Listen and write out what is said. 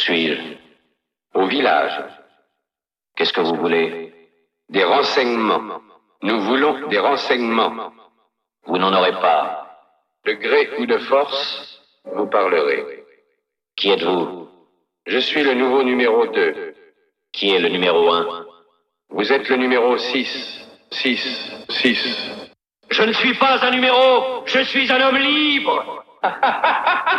suis-je? Au village. Qu'est-ce que vous voulez? Des renseignements. Nous voulons des renseignements. Vous n'en aurez pas. De gré ou de force, vous parlerez. Qui êtes-vous? Je suis le nouveau numéro 2. Qui est le numéro 1? Vous êtes le numéro 6. 6. 6. Je ne suis pas un numéro, je suis un homme libre.